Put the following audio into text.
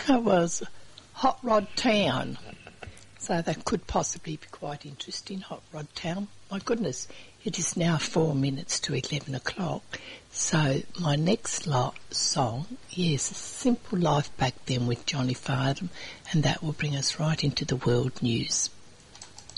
That was Hot Rod Town. So that could possibly be quite interesting, Hot Rod Town. My goodness, it is now 4 minutes to 11 o'clock. So my next song, yes, Simple Life Back Then with Johnny Fardham, and that will bring us right into the world news.